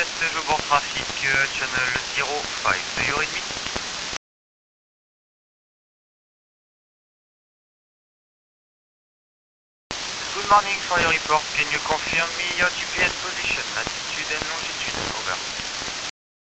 test Jobor Traffic, channel 05. Do you read me? Good morning, for your report, can you confirm me your GPS position, latitude and longitude? Over.